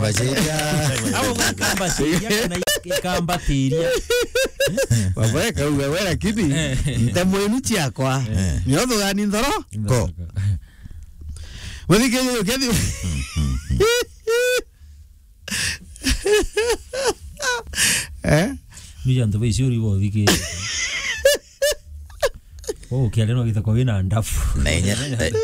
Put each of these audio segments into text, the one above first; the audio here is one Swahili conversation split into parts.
Abo kamba seria na kamba tiria. Baba kauga wera kidi. Ntamwenu chiakwa. Nyodo gani ndoro? Ko. Wadi keyo kedi. Mija ndo beisiori bo vike. Oh, kiale no kita koina ndafu. Na inya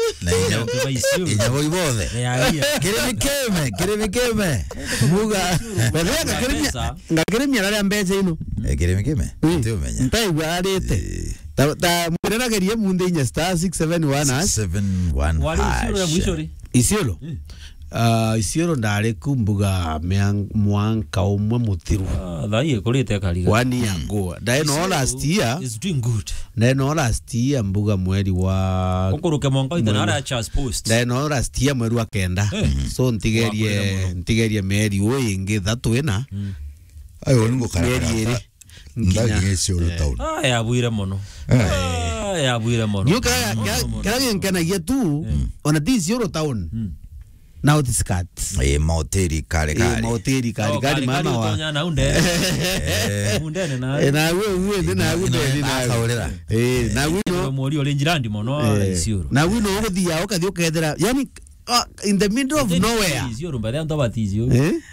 voy bode. Kiremikeme. Muga. Bada ngakiremia rari ambeje ino. Kiremikeme. Tumenya. Ntai warete. Ta murena gerie munde inya star 671 711. Wali isioro ya mwishori. Isiolo. Isiolo ndare kumbuga mwanka umwe mutiru. Thai kulite kaliga. 1 year ago. Ndae no last year. Is doing good. Ndae no last year mbuga mweri wa Okuruke mongo itana Charles Post. Ndae no last year mweri wa kenda. So ntigerie meri we ingi thatu ena. Ayo ngo karara. Ndagi Isiolo town. Ya buire mono. Ya buire mono. Yo kaya nkanagia tu ona ti Isiolo town. Now this cat. Mahoteli kale. Mahoteli kale mama wa. Na undene. Undene na. Na we na undene na. Na we no muri olenjirandi mono Isiolo. Na we no godia okathio kethera. Yani in the middle of nowhere. Isiolo mbere ndo batizio.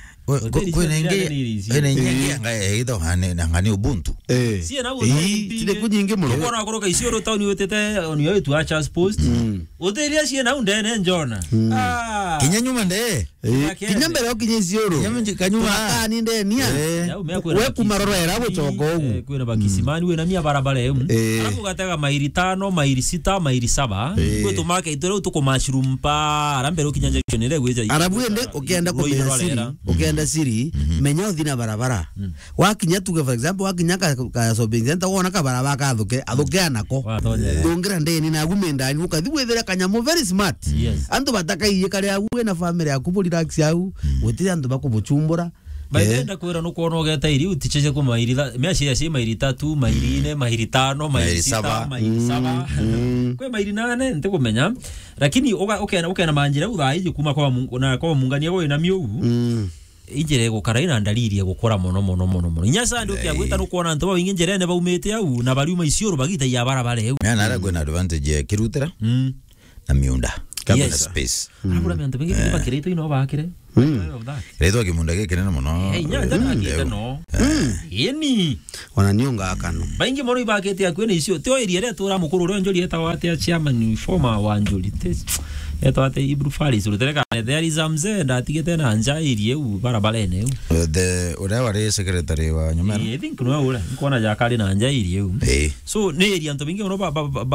Kwenye ngido ngani ubuntu. Sie na tile kunyinge muno. Kona koroka Isiolo town wetete oni wetu a Charles Post. Oteria sie na undene njona. Kinyanyuma nde. Kinyambere okinye Isiolo. Kanyuma ni nde nia. We kumarorera gucoko ugu. Kwena bakisimani we na mia barabara emu. Alafu gatega mairi 5, mairi 6, mairi 7. Kwetu make itore utuko mushroom pa arambere okinyanja kionere gweja. Arabu ende ukienda ko ukienda siri menya uthina barabara. Wakinya tuge for example wakinya ka shopping center wona ka barabara ka athuke anako. Dongira ndeni na gumenda ni ukathi wethera kanyamo very smart. Andu bataka iye kare agu na family yaku relax yau. Wetira andu bakubuchumbura. Baenda kwera no kono geta iri uticheje ko mairi meashi ya mairi 3 mairi 4 mairi 5 mairi 6 mairi 7 kwe mairi 8 nte kumenya lakini okena manjira uthai kuma kwa Mungu na kwa mungania go ina miu injire gukaraina ndalirie gukora mono inyasa ndio kiagwita no kuona nto baingi njirene baumete au na bariuma Isiolo bagita ya barabara eu na ara gwena advantage ya kirutera na miunda kama space abura mento bengi ba kireto ino bakire redo kimunda ke kenena mono nyanja nakite no yeni wananiunga akano baingi mono ibakete akwene Isiolo tio iri ere tura mukuru ro njoli eta wate chairman former wa njoli eta ate Ibru Faris utereka there is amze ndatigete na anja iri eu barabara ene the ore secretary wa nyumera I think no ura nkona ja kali na anja iri eu so ne iri anto bingi mono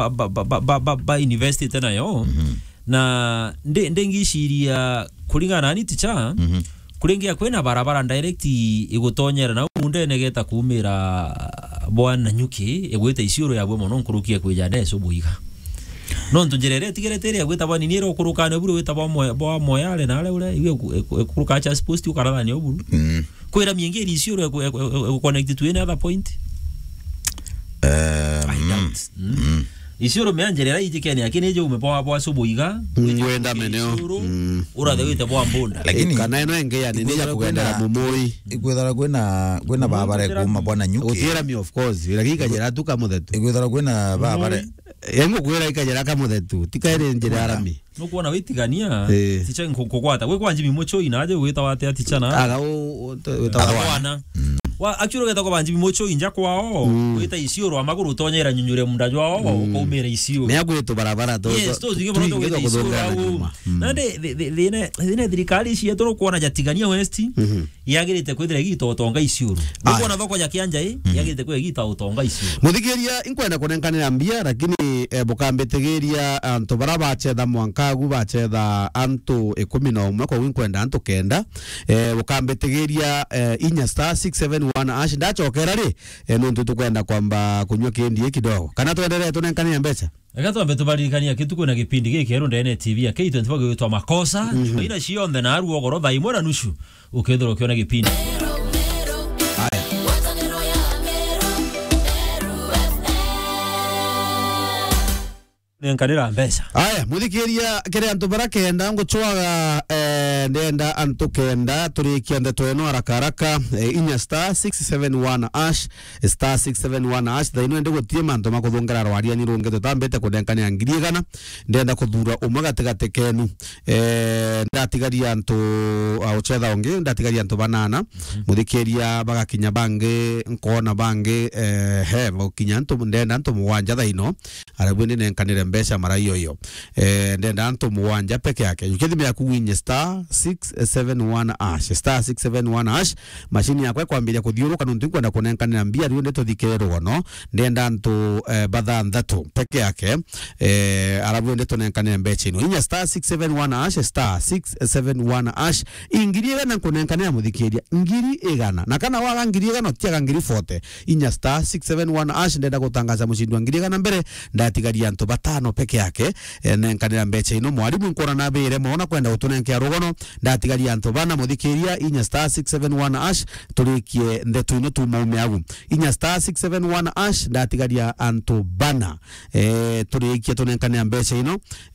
ba university tena yo na ndengishiria kulingana ni ticha kulingia kwena barabara direct igutonyera na munde negeta kumira bwana nyuki egweta Isiolo yabwe mono nkurukie kweja deso buiga no ntunjerere tigerete ya gweta bwana niro kurukana buru weta bwa moyale na ale ule iwe kuruka Charles Post ukarara ni oburu kwera miengeri Isiolo connect to any other point Isiolo meanjerera ijikeni akini je umepoa bwa subuiga wenda meneo ura de wita bwa mbunda lakini kana ino enge ya nini ya kugendera mumoi igwethara kwena babare kuma bwana nyuki utira mi of course lakini kajera tu kamuthetu igwethara kwena babare yengo kwera ikajera kamuthetu tikaire njira arami no kuona witigania ticha nkokwata we kwanje mimocho inaje wita wate atichana aga wita wa actually geta ko banji mimocho inja kwao wita Isiolo amaguru tonyera nyunyure munda jwao ko umere Isiolo me agweto barabara to to zinge bro wita Isiolo na de dirikali shi yetoro kuona jatigania west yagirite kwithira gito tonga Isiolo kuona thoko ya kianja yagirite kwe gita utonga Isiolo muthikiria inkwenda kunenkanira mbia lakini bukambetegeria anto baraba chetha mwankagu bachetha anto 11 kwa winkwenda anto kenda bukambetegeria inya star 671 ash ndachokera ri nuntu tukwenda kwamba kunywa kindi kidogo kana tuendelee tunenkanira mbeca Agato ambe tubaririkania kitu kuna kipindi giki ero ndene TV ya K24 gwitwa makosa ina cionthe na aru ogoro tha imwe na nusu ukethero kiona kipindi nenkanira mbeca aya muthikiria kire antu bara kenda nguchwaga ndenda antukenda turikia ndeto eno haraka inya star 671 ash star 671 ash thaino ndi gutie manto makuthungera rwaria ni runge tutambete kudenkania ngirigana ndenda kuthura umwe gatigate kenu ndatigaria antu auchetha ungi ndatigaria antu banana muthikeria bagakinya bange nkona bange mukinya antu ndenda antu muwanja thaino arabu ndi nenkanire mbesha mara iyo ndenda antu muwanja peke yake ukithime ya kuwinya star 671 ash star 671 ash machine yakwe kwambiria kuthiuruka nuntu kwenda kunenkanira mbia riu ndi tuthikero no ndenda antu batha nthatu peke yake arabu ndi tunenkanira mbecha ino inya star 671 ash star 671 ash ingiri igana kunenkanira muthikiria ngiri igana na kana waga ngiri igana tiaga ngiri 40 inya star 671 ash ndenda gutangaza mushindi wa ngiri igana mbere ndatigaria antu batano peke yake nenkanira mbecha ino mwarimu nkora na bere mona kwenda utunenkea rugono ndatigaria antu bana muthikiria inya star 671 ash turikie ndetu ino tumaume agu inya star 671 ash ndatigaria antu bana turikie tunenkanira mbecha ino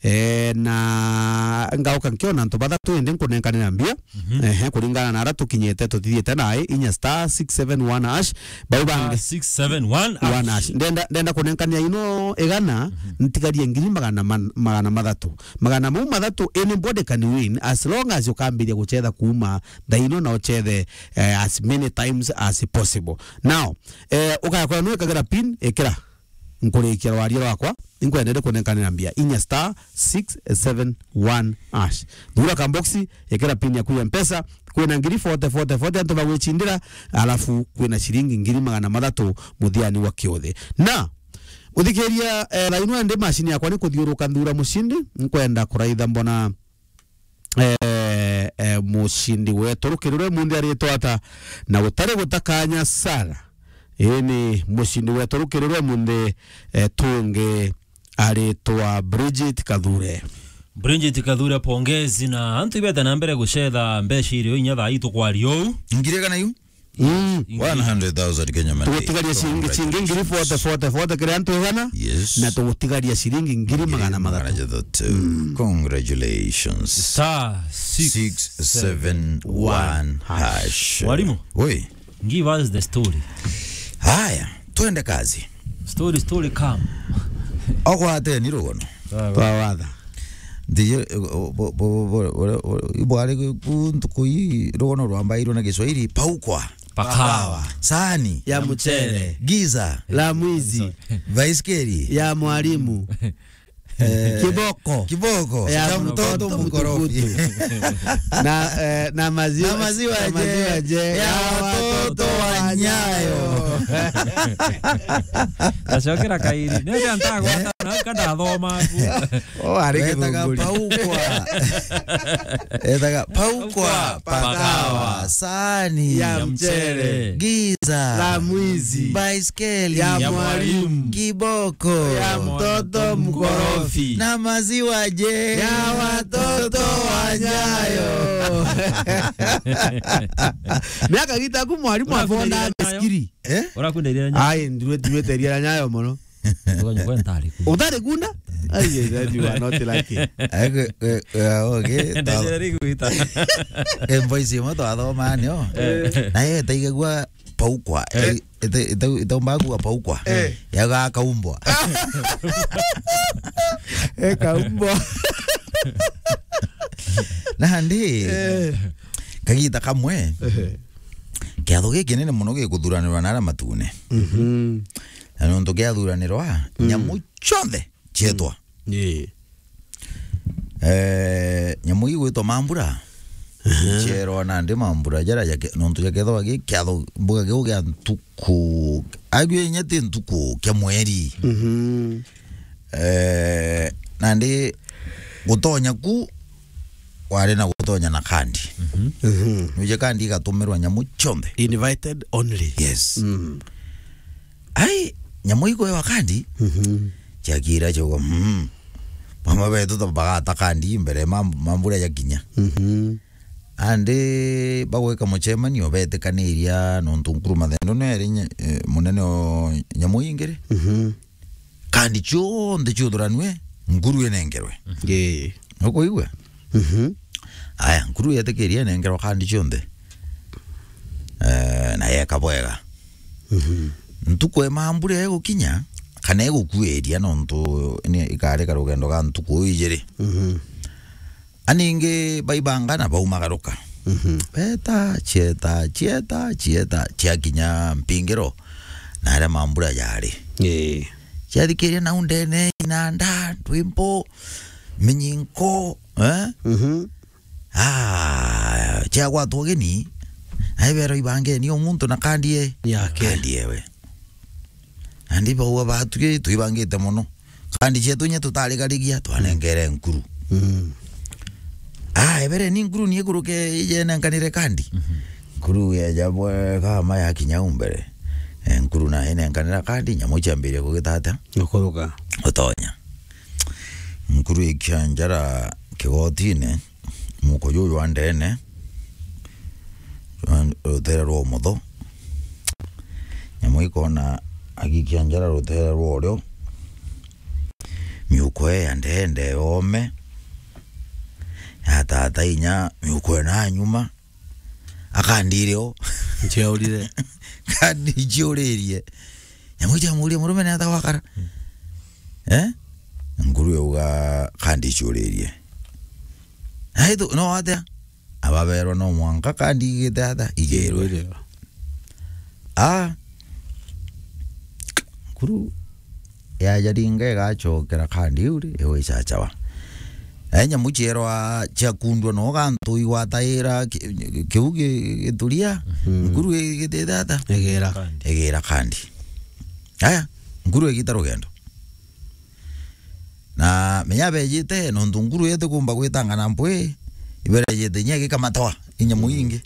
na ngauka nkiona antu bathatu ende kunenkanira mbia kuringana na aratu kinyete tutithiete nae inya star 671 ash baubange 671 ash ndenda kunenkanira ino igana ntigarie ngiri magana mathatu anybody can win as long as you can be guchetha kuma thaino na uchethe as many times as possible. Now ukakora no kagera pin ekira nkurikia rwaria rwakwa inkwendete kunenkanira mbia inya star 671 ash thura kamboxi ekira pin ya kuya mpesa kwina ngiri 40 antu bagwechindira alafu kwina shilingi ngiri magana mathatu muthiani wa kiothe na uthikiria thaino ndi machine yakwa ni kuthiuruka thura mushindi nkwenda kuraitha mbona mushindi wetu rukirure mundi arito ata na gutare gutakanya sana ni mushindi wetu rukirure mundi tunge arito Bridget Kadhure pongezi na antu ibeta na mbere gucetha mbeca irio inya thaa itu kwario ngire kana yu 100,000 Kenya money. Tugutigaria shilingi ngiri 40 kire antu igana na tugutigaria shilingi ngiri magana mathatu. Congratulations. Star 671 hash. Walimu. Oi. Give us the story. Haya, tuende kazi. Story come. Okwate ni rugono. Twawadha. Ndiye ibware kuntu kuyi rugono rwambairwo na Kiswahili paukwa pakawa sahani ya mchele giza la mwizi baiskeli ya mwalimu kiboko ya mtoto mkorofi na maziwa je ya watoto wa Nyayo ashokera kairi nende antago kada thoma paukwa pakawa sahani ya mchele giza la mwizi baiskeli ya mwalimu kiboko ya mtoto mkorofi na maziwa je ya watoto wa Nyayo. Miaka gita ku mwalimu avona skiri urakunda ile Nyayo ai ndiwe ile Nyayo mono ngoja kwentari utare kuna ai you are not like it okay ndajeri kuita voice moto athoma nio na yeye taigagua paukwa itombagu wa paukwa yaga kaumbwa kaumbwa na ndi kagita kamwe kiatho giki nene muno gikuthuranirwa na matune na nonto giathuranirwa nyamu chothe chetwa nyamu igwitwa mambura chero na ndi mambura jara yake nonto yaketho agi kiatho mbuga gyo gya ntuku agwe nyete ntuku kya mweri na ndi gutonya ku wale na gutonya na kandi nuje kandi gatumirwa nyamu chombe invited only yes ai nyamu iko wa kandi chagira chogo mama beto to bagata kandi mbere mambura yakinya ande bagweka muchemani obete kaniria nontu nkuruma thendo nere munene nyamu ingere kandi chonde chodranwe nguru enengerwe ye noko igwe aya nkuru yetekeria nengero kandi chonde na yeka bwega ntuko emambure ego kinya kana ego kueria nonto ni ikare karugendo ga ntuko ijere aninge baibanga baumagaruka peta chieta chia kinya mpingiro na ara mambura yari chia dikeria na undene inanda twimpo minyinko chia kwa togeni aibero ibange ni omuntu na kandie we andi bawa batuge tuibangite muno kandi chetu nye tutarigarigia twanengere nkuru ebere ni nkuru ni kuruke ijene nkanire kandi nkuru ya jabwe kama ya kinyaumbere nkuru na ene nkanira kandi nyamuchambire kugitata nokoroka otonya nkuru ikyanjara kigotine muko yoyo andene rutera rwo mutho nyamuikona agikyanjara rutera rwo miuko ya ndende ome tata inya miuko na nyuma akandireo ncheurire kandi jiurerie nyamuja muri murume na tawakara nguru yoga kandi jiurerie aido no ate ababero no mwanka kandi gitata igerwe kuru ya jaringa gachokera kandi uri ewe chachawa enya muchero cha kundwa no gantu iwataira kiuge gituria nguru gitata egera kandi aya nguru egitaro gendo na menyabe jite no ndunguru yete kumba kwetanga na mpwe ibere jete nyege kama tawa inya muingi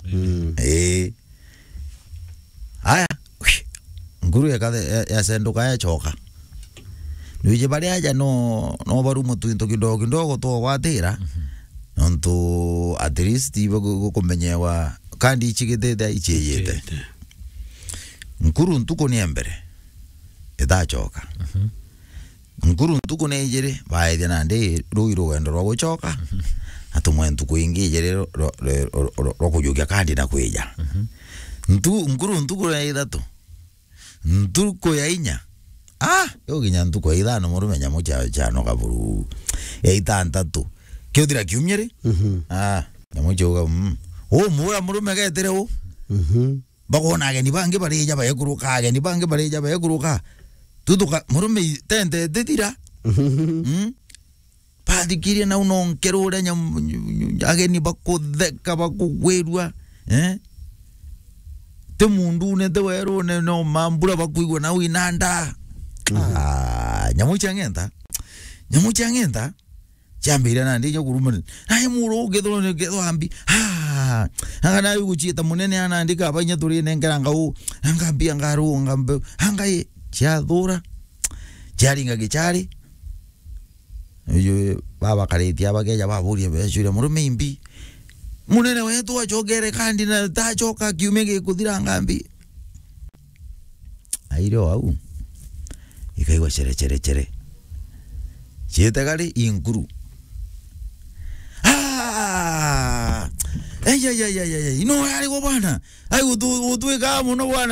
aya nguru ya senduka ya choka nuje bali aja no baru mutu kidogo to watira nonto at least ibo kumenyewa kandi ichigete icheyete nkuru ntuko ni embere eda choka nkuru ntuko ne ijere baide nande ruiro wendo rwo choka atumwe ntuko ingijere ro kujuga kandi na kweja nkuru ntuko ya idatu ntuko ya inya yo ginya ntuko ithano murume nyamu chano kaburu itantatu kiuthira kiumyere nyamu chuga mura murume getere bakona ageni bange barija bayekuruka ageni bange barija bayekuruka tutuka murume tente tetira padikiria na unonkerura ageni bakutheka bakugwerwa te mundu ne te wero ne no mambura bakuigwa na winanda nyamuchangenta chambira na ndiyo kuruma ai muro gedo ambi angana yuchita munene anandika abanya turi nengeranga u angambi angaru ngambe angai chadura charinga gichari yo baba kareti abageja baburi beshura murume imbi munene wetu achogere kandi na tachoka kiumege kuthira ngambi airo au ikaiwa chere chete gari inkuru ino yari go bana ai utu ka muno bwana